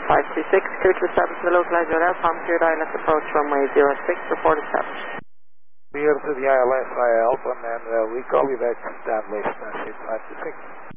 526, clear to establish the localized radar, palm cleared ILS approach runway 06, report established. Clear to the ILS, Alpha, and we call you back to establish 526.